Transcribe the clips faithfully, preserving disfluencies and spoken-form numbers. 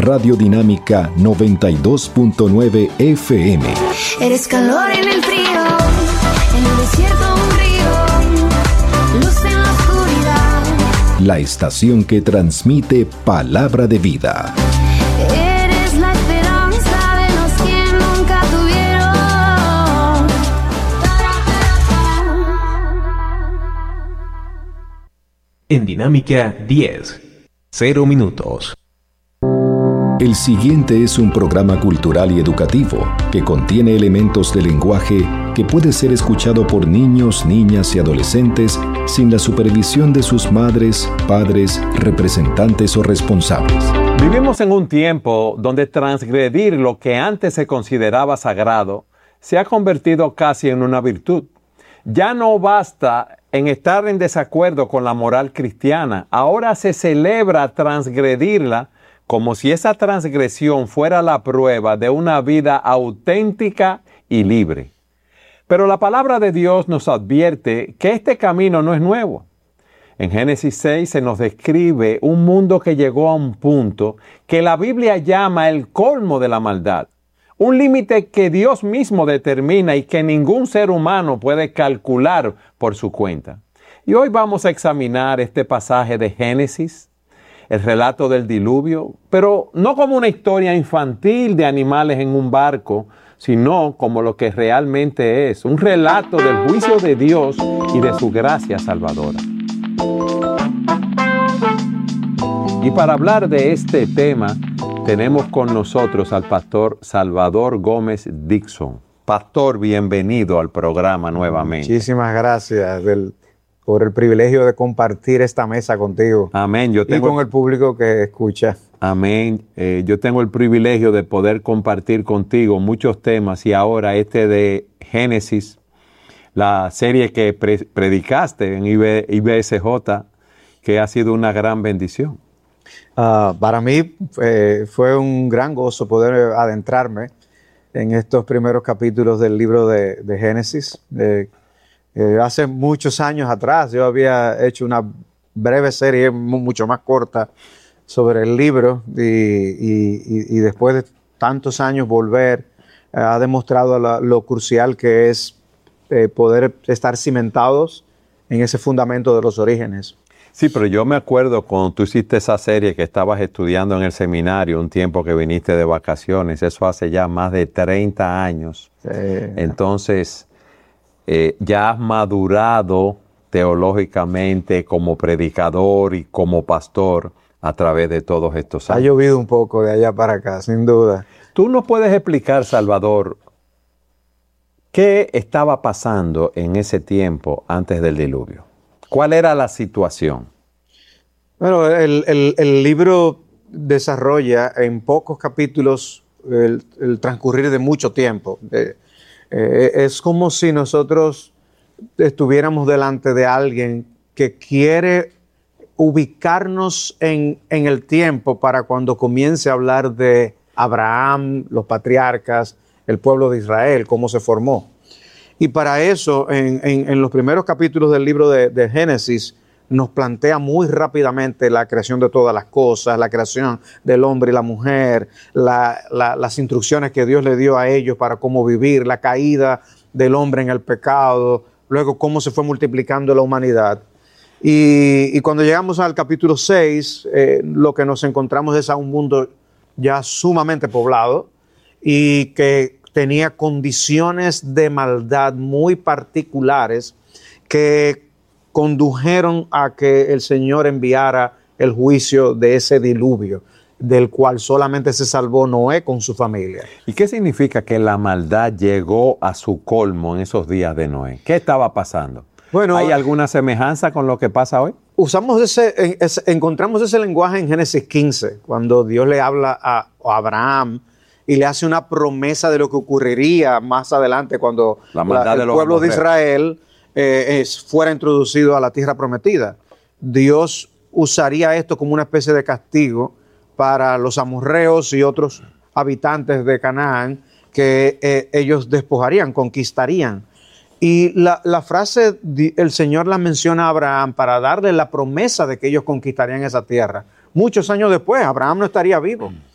Radio Dinámica noventa y dos punto nueve F M. Eres calor en el frío, en el desierto un río, luz en la oscuridad. La estación que transmite palabra de vida. Eres la esperanza de los que nunca tuvieron. En Dinámica diez, cero minutos. El siguiente es un programa cultural y educativo que contiene elementos de lenguaje que puede ser escuchado por niños, niñas y adolescentes sin la supervisión de sus madres, padres, representantes o responsables. Vivimos en un tiempo donde transgredir lo que antes se consideraba sagrado se ha convertido casi en una virtud. Ya no basta en estar en desacuerdo con la moral cristiana, ahora se celebra transgredirla como si esa transgresión fuera la prueba de una vida auténtica y libre. Pero la palabra de Dios nos advierte que este camino no es nuevo. En Génesis seis se nos describe un mundo que llegó a un punto que la Biblia llama el colmo de la maldad. Un límite que Dios mismo determina y que ningún ser humano puede calcular por su cuenta. Y hoy vamos a examinar este pasaje de Génesis, el relato del diluvio, pero no como una historia infantil de animales en un barco, sino como lo que realmente es, un relato del juicio de Dios y de su gracia salvadora. Y para hablar de este tema, tenemos con nosotros al pastor Salvador Gómez Dixon. Pastor, bienvenido al programa nuevamente. Muchísimas gracias del, por el privilegio de compartir esta mesa contigo. Amén. Yo tengo, y con el público que escucha. Amén. Eh, yo tengo el privilegio de poder compartir contigo muchos temas y ahora este de Génesis, la serie que pre predicaste en I B S J, que ha sido una gran bendición. Uh, para mí eh, fue un gran gozo poder adentrarme en estos primeros capítulos del libro de, de Génesis. Eh, eh, hace muchos años atrás yo había hecho una breve serie mucho más corta sobre el libro y, y, y después de tantos años volver eh, ha demostrado la, lo crucial que es eh, poder estar cimentados en ese fundamento de los orígenes. Sí, pero yo me acuerdo cuando tú hiciste esa serie que estabas estudiando en el seminario, un tiempo que viniste de vacaciones, eso hace ya más de treinta años. Sí. Entonces, eh, ya has madurado teológicamente como predicador y como pastor a través de todos estos años. Ha llovido un poco de allá para acá, sin duda. ¿Tú nos puedes explicar, Salvador, qué estaba pasando en ese tiempo antes del diluvio? ¿Cuál era la situación? Bueno, el, el, el libro desarrolla en pocos capítulos el, el transcurrir de mucho tiempo. Eh, eh, es como si nosotros estuviéramos delante de alguien que quiere ubicarnos en, en el tiempo para cuando comience a hablar de Abraham, los patriarcas, el pueblo de Israel, cómo se formó. Y para eso, en, en, en los primeros capítulos del libro de, de Génesis, nos plantea muy rápidamente la creación de todas las cosas, la creación del hombre y la mujer, la, la, las instrucciones que Dios le dio a ellos para cómo vivir, la caída del hombre en el pecado, luego cómo se fue multiplicando la humanidad. Y, y cuando llegamos al capítulo seis, eh, lo que nos encontramos es a un mundo ya sumamente poblado y que tenía condiciones de maldad muy particulares que condujeron a que el Señor enviara el juicio de ese diluvio, del cual solamente se salvó Noé con su familia. ¿Y qué significa que la maldad llegó a su colmo en esos días de Noé? ¿Qué estaba pasando? Bueno, ¿hay alguna semejanza con lo que pasa hoy? Usamos ese, ese encontramos ese lenguaje en Génesis quince, cuando Dios le habla a, a Abraham y le hace una promesa de lo que ocurriría más adelante cuando la la, el de pueblo de Israel eh, es, fuera introducido a la tierra prometida. Dios usaría esto como una especie de castigo para los amorreos y otros habitantes de Canaán que eh, ellos despojarían, conquistarían. Y la, la frase, el Señor la menciona a Abraham para darle la promesa de que ellos conquistarían esa tierra. Muchos años después, Abraham no estaría vivo.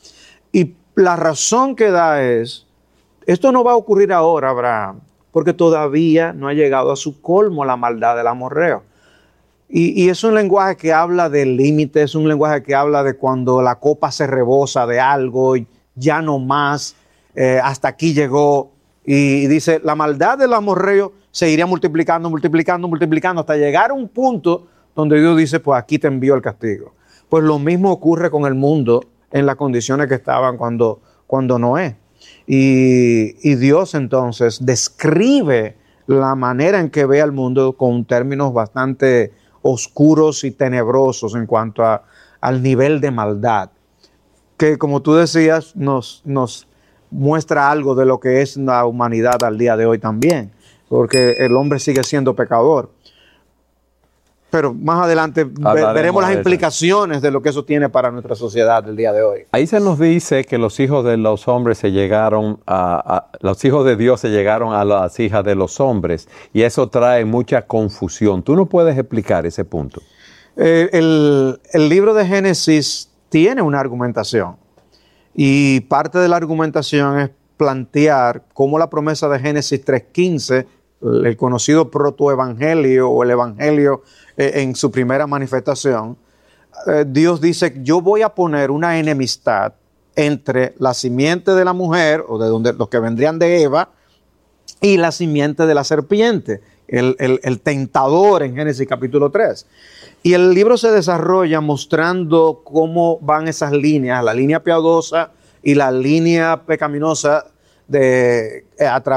Y la razón que da es, esto no va a ocurrir ahora, Abraham, porque todavía no ha llegado a su colmo la maldad del amorreo. Y, y es un lenguaje que habla de límites, es un lenguaje que habla de cuando la copa se rebosa de algo, ya no más, eh, hasta aquí llegó. Y, y dice, la maldad del amorreo se iría multiplicando, multiplicando, multiplicando, hasta llegar a un punto donde Dios dice, pues aquí te envío el castigo. Pues lo mismo ocurre con el mundo en las condiciones que estaban cuando, cuando Noé. Y, y Dios entonces describe la manera en que ve al mundo con términos bastante oscuros y tenebrosos en cuanto a, al nivel de maldad, que como tú decías nos, nos muestra algo de lo que es la humanidad al día de hoy también, porque el hombre sigue siendo pecador. Pero más adelante ve, veremos las implicaciones de lo que eso tiene para nuestra sociedad del día de hoy. Ahí se nos dice que los hijos de los hombres se llegaron a, a los hijos de Dios se llegaron a las hijas de los hombres, y eso trae mucha confusión. ¿Tú no puedes explicar ese punto? Eh, el, el libro de Génesis tiene una argumentación, y parte de la argumentación es plantear cómo la promesa de Génesis tres quince, el conocido protoevangelio o el evangelio eh, en su primera manifestación, eh, Dios dice, yo voy a poner una enemistad entre la simiente de la mujer, o de donde, los que vendrían de Eva, y la simiente de la serpiente, el, el, el tentador en Génesis capítulo tres. Y el libro se desarrolla mostrando cómo van esas líneas, la línea piadosa y la línea pecaminosa de, a través